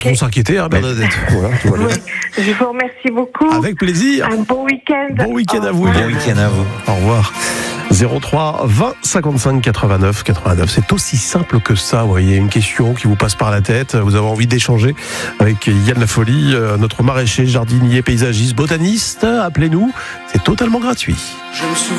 Trop s'inquiéter, hein, Bernadette. Voilà, tout va bien. Oui, je vous remercie beaucoup. Avec plaisir. Un bon week-end. Bon week-end à vous. Au revoir. Bon week-end à vous. Au revoir. 03 20 55 89 89. C'est aussi simple que ça. Vous voyez, une question qui vous passe par la tête. Vous avez envie d'échanger avec Yann Lafolie, notre maraîcher, jardinier, paysagiste, botaniste. Appelez-nous. C'est totalement gratuit. Je me souviens.